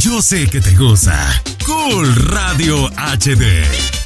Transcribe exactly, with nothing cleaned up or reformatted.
Yo sé que te gusta. Cool Radio H D.